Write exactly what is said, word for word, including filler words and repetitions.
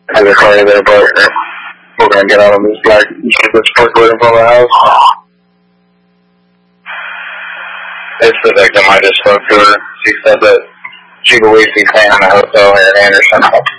I just call you there, but we're gonna get out on this black this park right in front of the house. It's the victim. I just spoke to her. She said that she believes he's staying in a hotel here in Anderson.